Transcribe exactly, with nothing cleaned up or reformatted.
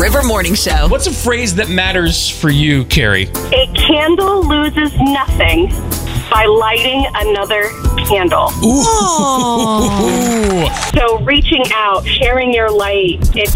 River Morning Show. What's a phrase that matters for you, Carrie? A candle loses nothing by lighting another candle. Ooh. So reaching out, sharing your light, it